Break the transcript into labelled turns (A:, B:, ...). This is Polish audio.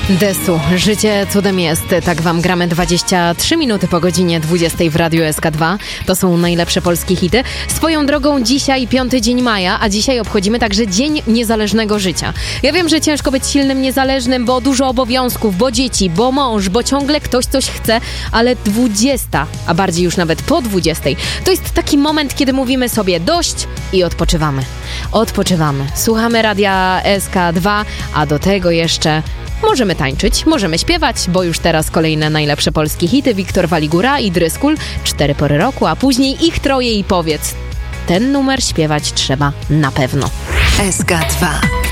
A: Desu. Życie cudem jest. Tak wam gramy 23 minuty po godzinie 20 w Radiu SK2. To są najlepsze polskie hity. Swoją drogą dzisiaj 5 dzień maja, a dzisiaj obchodzimy także Dzień Niezależnego Życia. Ja wiem, że ciężko być silnym, niezależnym, bo dużo obowiązków, bo dzieci, bo mąż, bo ciągle ktoś coś chce, ale 20, a bardziej już nawet po 20, to jest taki moment, kiedy mówimy sobie dość i odpoczywamy. Odpoczywamy. Słuchamy Radia SK2, a do tego jeszcze możemy tańczyć, możemy śpiewać, bo już teraz kolejne najlepsze polskie hity. Wiktor Waligura i Dryskul, 4 pory roku, a później ich troje i powiedz. Ten numer śpiewać trzeba na pewno.
B: SK2.